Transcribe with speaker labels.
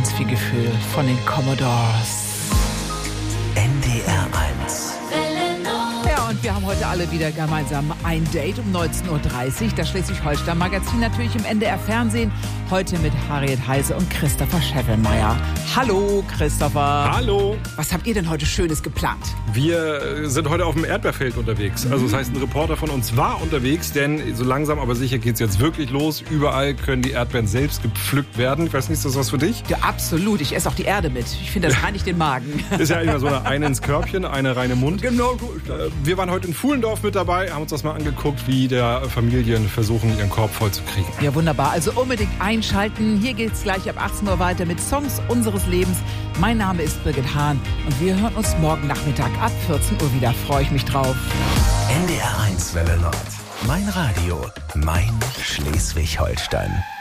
Speaker 1: ganz viel Gefühl von den Commodores.
Speaker 2: NDR 1.
Speaker 1: Ja, und wir haben heute alle wieder gemeinsam ein Date um 19.30 Uhr. Das Schleswig-Holstein-Magazin natürlich im NDR-Fernsehen. Heute mit Harriet Heise und Christopher Scheffelmeier. Hallo, Christopher.
Speaker 3: Hallo.
Speaker 1: Was habt ihr denn heute Schönes geplant?
Speaker 3: Wir sind heute auf dem Erdbeerfeld unterwegs. Also das heißt, ein Reporter von uns war unterwegs, denn so langsam aber sicher geht es jetzt wirklich los. Überall können die Erdbeeren selbst gepflückt werden. Ich weiß nicht, ist das was für dich?
Speaker 1: Ja, absolut. Ich esse auch die Erde mit. Ich finde, das reinigt den Magen.
Speaker 3: Ist ja immer so eine ins Körbchen, eine reine Mund.
Speaker 1: Genau.
Speaker 3: Wir waren heute in Fuhlendorf mit dabei, haben uns das mal angeguckt, wie der Familien versuchen, ihren Korb voll zu kriegen.
Speaker 1: Ja, wunderbar. Also unbedingt einschalten. Hier geht's gleich ab 18 Uhr weiter mit Songs unseres Lebens. Mein Name ist Birgit Hahn und wir hören uns morgen Nachmittag ab 14 Uhr wieder. Freue ich mich drauf.
Speaker 2: NDR 1 Welle Nord. Mein Radio. Mein Schleswig-Holstein.